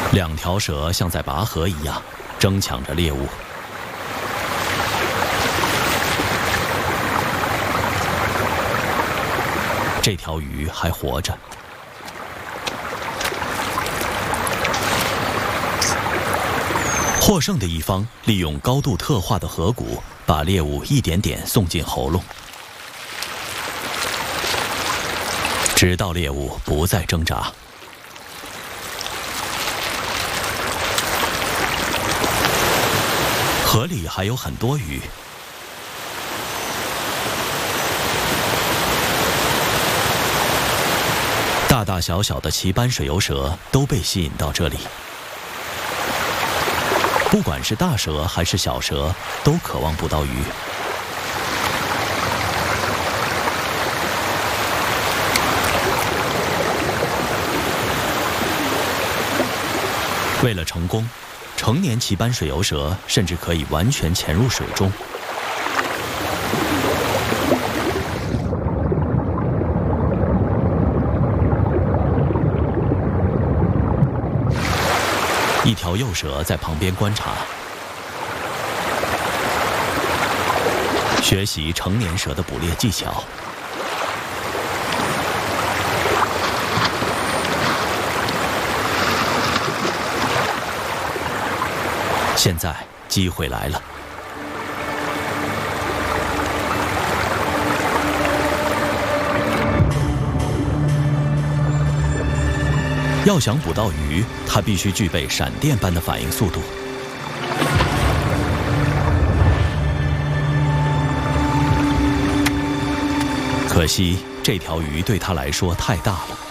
两条蛇像在拔河一样，争抢着猎物。这条鱼还活着。获胜的一方利用高度特化的颌骨，把猎物一点点送进喉咙，直到猎物不再挣扎。河里还有很多鱼。大大小小的鳍斑水游蛇都被吸引到这里。不管是大蛇还是小蛇，都渴望捕到鱼。为了成功，成年鳍斑水游蛇甚至可以完全潜入水中。一条幼蛇在旁边观察，学习成年蛇的捕猎技巧。现在机会来了。要想捕到鱼，它必须具备闪电般的反应速度。可惜，这条鱼对它来说太大了。